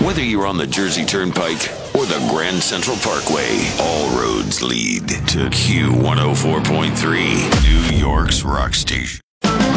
Whether you're on the Jersey Turnpike or the Grand Central Parkway, all roads lead to Q104.3, New York's rock station.